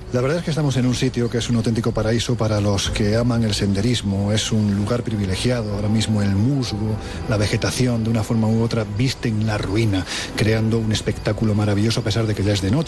La verdad es que estamos en un sitio que es un auténtico paraíso para los que aman el senderismo. Es un lugar privilegiado. Ahora mismo el musgo, la vegetación, de una forma u otra, visten la ruina, creando un espectáculo maravilloso a pesar de que ya es de noche.